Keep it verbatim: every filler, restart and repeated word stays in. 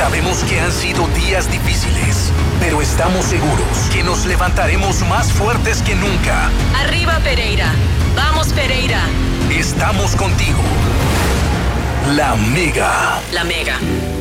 Sabemos que han sido días difíciles, pero estamos seguros que nos levantaremos más fuertes que nunca. Arriba, Pereira. Vamos, Pereira. Estamos contigo. La Mega. La Mega.